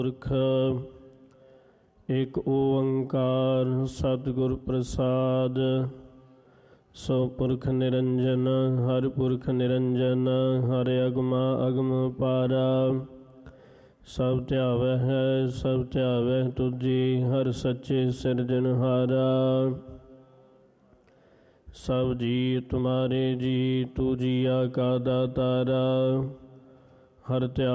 ਪੁਰਖ ਇੱਕ ਓੰਕਾਰ ਸਤਿਗੁਰ ਪ੍ਰਸਾਦ। ਸੋ ਪੁਰਖ ਨਿਰੰਜਨ ਹਰਿ ਪੁਰਖ ਨਿਰੰਜਨ, ਹਰਿ ਅਗਮਾ ਅਗਮ ਪਾਰਾ। ਸਭ ਧਿਆਵੈ ਹੈ ਸਭ ਧਿਆਵੈ ਤੁਝੀ, ਹਰਿ ਸੱਚੇ ਸਿਰਜਣਹਾਰਾ। ਸਭ ਜੀ ਤੁਮਾਰੇ ਜੀ, ਤੂ ਜੀਆ ਕਾ ਦਾਤਾਰਾ। ਹਰਿ ਧਿਆ